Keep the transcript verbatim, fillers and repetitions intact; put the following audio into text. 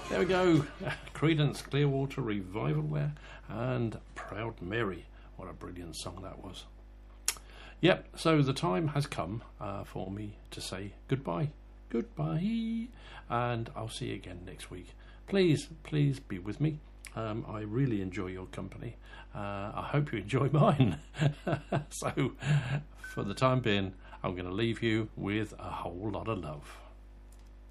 There we go. Creedence Clearwater Revival there, and Proud Mary. What a brilliant song that was. Yep, so the time has come uh, for me to say goodbye. Goodbye. And I'll see you again next week. Please, please be with me. Um, I really enjoy your company. Uh, I hope you enjoy mine. So, for the time being, I'm going to leave you with a whole lot of love.